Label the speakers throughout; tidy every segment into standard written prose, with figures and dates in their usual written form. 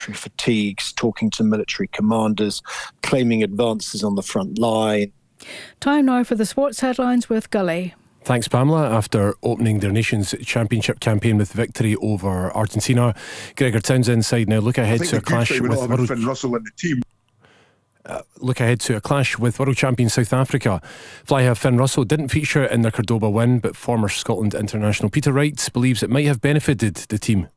Speaker 1: military fatigues, talking to military commanders, claiming advances on the front line.
Speaker 2: Time now for the sports headlines with Gully.
Speaker 3: Thanks, Pamela. After opening their nation's championship campaign with victory over Argentina, Gregor Townsend's side now look ahead to a clash with
Speaker 4: Finn Russell in the team.
Speaker 3: Look ahead to a clash with world champion South Africa. Fly half Finn Russell didn't feature in their Cordoba win, but former Scotland international Peter Wright believes it might have benefited the team.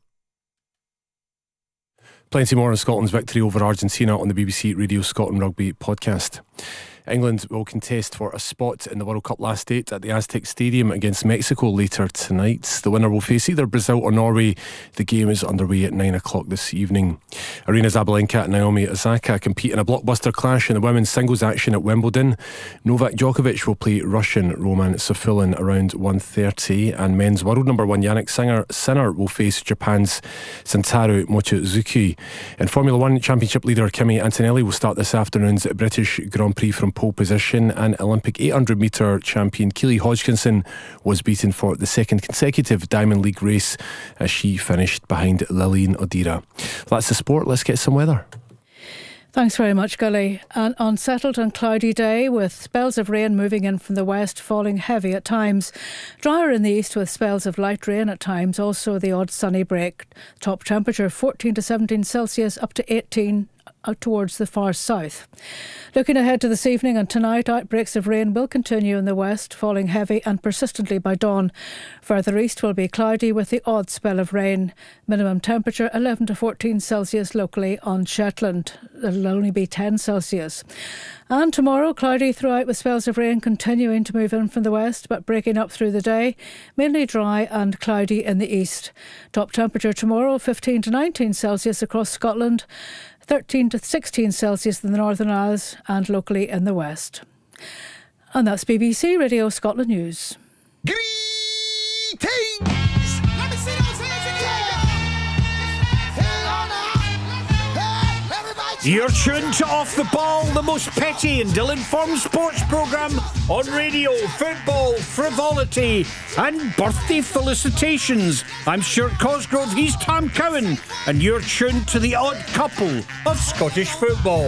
Speaker 3: Plenty more on Scotland's victory over Argentina on the BBC Radio Scotland Rugby podcast. England will contest for a spot in the World Cup last eight at the Aztec Stadium against Mexico later tonight. The winner will face either Brazil or Norway. The game is underway at 9 o'clock this evening. Aryna Sabalenka and Naomi Osaka compete in a blockbuster clash in the women's singles action at Wimbledon. Novak Djokovic will play Russian Roman Safulin around 1:30, and men's world number one Yannick Sinner will face Japan's Santaro Mochizuki. In Formula 1, Championship leader Kimi Antonelli will start this afternoon's British Grand Prix from pole position, and Olympic 800 metre champion Keely Hodgkinson was beaten for the second consecutive Diamond League race as she finished behind Lilian Odira. That's the sport. Let's get some weather.
Speaker 2: Thanks very much, Gully. An unsettled and cloudy day with spells of rain moving in from the west, falling heavy at times. Drier in the east with spells of light rain at times, also the odd sunny break. Top temperature 14 to 17 Celsius, up to 18 out towards the far south. Looking ahead to this evening and tonight, outbreaks of rain will continue in the west, falling heavy and persistently by dawn. Further east will be cloudy with the odd spell of rain. Minimum temperature 11 to 14 Celsius locally on Shetland. It'll only be 10 Celsius. And tomorrow, cloudy throughout with spells of rain continuing to move in from the west but breaking up through the day. Mainly dry and cloudy in the east. Top temperature tomorrow 15 to 19 Celsius across Scotland. 13 to 16 Celsius in the Northern Isles and locally in the west. And that's BBC Radio Scotland News.
Speaker 5: Greetings! You're tuned to Off the Ball, the most petty and ill-informed sports programme on radio. Football, frivolity and birthday felicitations. I'm Stuart Cosgrove, he's Tam Cowan, and you're tuned to the odd couple of Scottish football.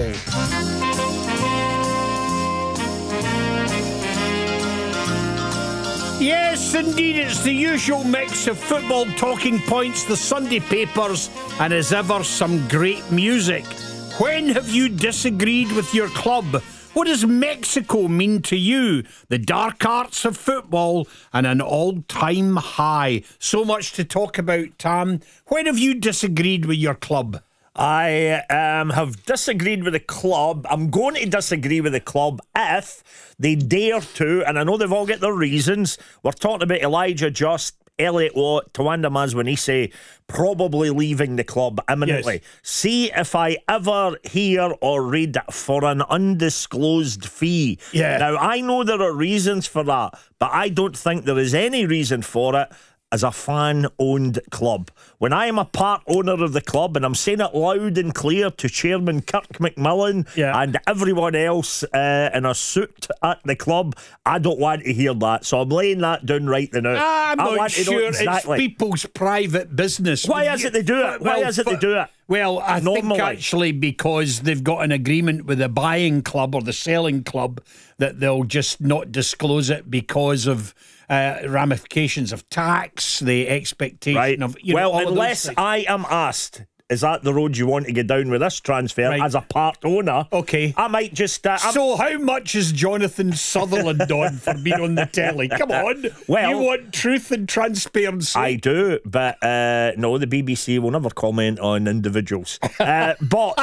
Speaker 5: Yes, indeed, it's the usual mix of football talking points, the Sunday papers, and as ever, some great music. When have you disagreed with your club? What does Mexico mean to you? The dark arts of football and an all-time high. So much to talk about, Tam. When have you disagreed with your club?
Speaker 6: I have disagreed with the club. I'm going to disagree with the club if they dare to, and I know they've all got their reasons. We're talking about Elijah Just, Elliot Watt, Tawanda Maswanise probably leaving the club imminently. Yes. See if I ever hear or read for an undisclosed fee.
Speaker 5: Yeah.
Speaker 6: Now, I know there are reasons for that, but I don't think there is any reason for it as a fan-owned club. When I am a part owner of the club, and I'm saying it loud and clear to Chairman Kirk McMillan and everyone else in a suit at the club, I don't want to hear that. So I'm laying that down right now.
Speaker 5: I'm not
Speaker 6: want
Speaker 5: sure.
Speaker 6: to know exactly.
Speaker 5: It's people's private business.
Speaker 6: Why is it they do it? Why is it they do it?
Speaker 5: Well, I think actually because they've got an agreement with the buying club or the selling club that they'll just not disclose it because of ramifications of tax, the expectation of...
Speaker 6: unless I am asked, is that the road you want to get down with this transfer as a part owner?
Speaker 5: Okay.
Speaker 6: I might just...
Speaker 5: so how much is Jonathan Sutherland on for being on the telly? Come on.
Speaker 6: Well,
Speaker 5: you want truth and transparency.
Speaker 6: I do, but no, the BBC will never comment on individuals. But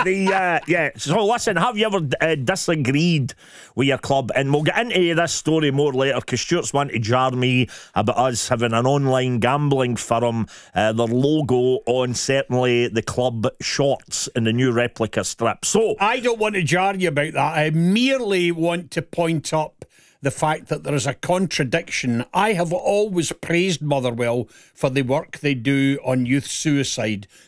Speaker 6: so listen, have you ever disagreed with your club? And we'll get into this story more later because Stuart's wanting to jar me about us having an online gambling firm, their logo on certainly the club shorts in the new replica strip. So
Speaker 5: I don't want to jar you about that. I merely want to point up the fact that there is a contradiction. I have always praised Motherwell for the work they do on youth suicide.